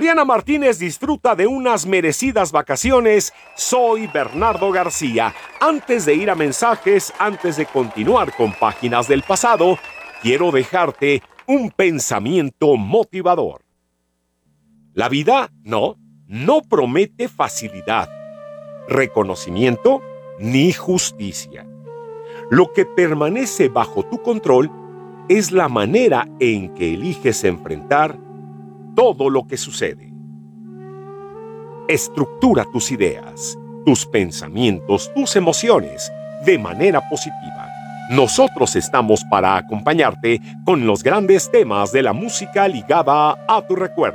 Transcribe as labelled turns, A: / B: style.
A: Mariana Martínez disfruta de unas merecidas vacaciones. Soy Bernardo García. Antes de ir a mensajes, antes de continuar con páginas del pasado, quiero dejarte un pensamiento motivador. La vida no promete facilidad, reconocimiento ni justicia. Lo que permanece bajo tu control es la manera en que eliges enfrentar todo lo que sucede. Estructura tus ideas, tus pensamientos, tus emociones de manera positiva. Nosotros estamos para acompañarte con los grandes temas de la música ligada a tu recuerdo.